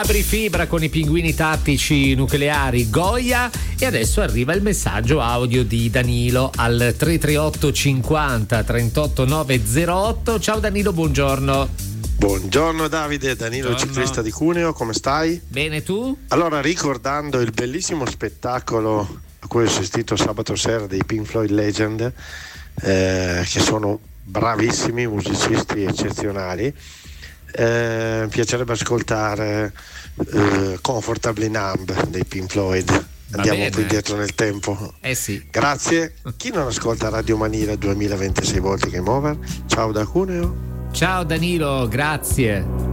Fabri Fibra con i pinguini tattici nucleari Goya. E adesso arriva il messaggio audio di Danilo al 338 50 38 908. Ciao Danilo, buongiorno. Buongiorno Davide, Danilo ciclista di Cuneo, come stai? Bene, tu? Allora, ricordando il bellissimo spettacolo a cui ho assistito sabato sera dei Pink Floyd Legend, che sono bravissimi, musicisti eccezionali, mi piacerebbe ascoltare Comfortably Numb dei Pink Floyd. Andiamo un po' indietro nel tempo. Sì. Grazie. Chi non ascolta Radio Manila 2026 volte Game Over? Ciao da Cuneo. Ciao Danilo, grazie.